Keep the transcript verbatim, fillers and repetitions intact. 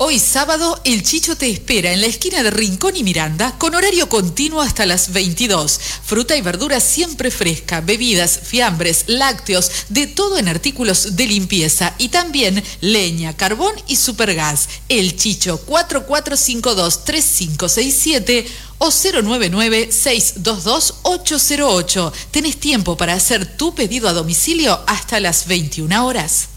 Hoy sábado, el Chicho te espera en la esquina de Rincón y Miranda con horario continuo hasta las veintidós. Fruta y verdura siempre fresca, bebidas, fiambres, lácteos, de todo en artículos de limpieza y también leña, carbón y supergas. El Chicho cuatro cuatro cinco dos tres cinco seis siete o cero nueve nueve seis dos dos ocho cero ocho. Tenés tiempo para hacer tu pedido a domicilio hasta las veintiuna horas.